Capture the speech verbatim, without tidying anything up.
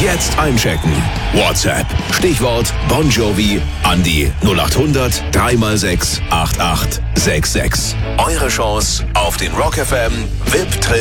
Jetzt einchecken. WhatsApp. Stichwort Bon Jovi an die null acht hundert drei mal sechs acht acht sechs sechs. Eure Chance auf den Rock F M V I P-Trip